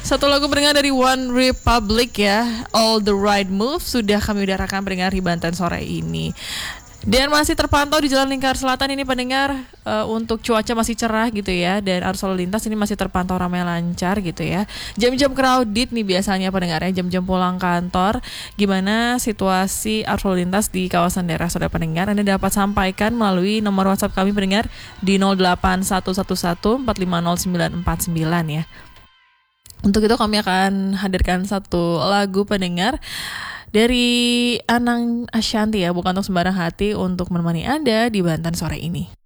Satu lagu pendengar dari One Republic ya, All the Right Move sudah kami udarakan pendengar di Banten sore ini. Dan masih terpantau di Jalan Lingkar Selatan ini pendengar, untuk cuaca masih cerah gitu ya, dan arus lalu lintas ini masih terpantau ramai lancar gitu ya. Jam-jam crowded nih biasanya pendengar ya, jam-jam pulang kantor. Gimana situasi arus lalu lintas di kawasan daerah saudara pendengar? Anda dapat sampaikan melalui nomor WhatsApp kami pendengar di 081114500949 ya. Untuk itu kami akan hadirkan satu lagu pendengar dari Anang Ashanti ya, bukan untuk sembarang hati, untuk menemani Anda di Banten sore ini.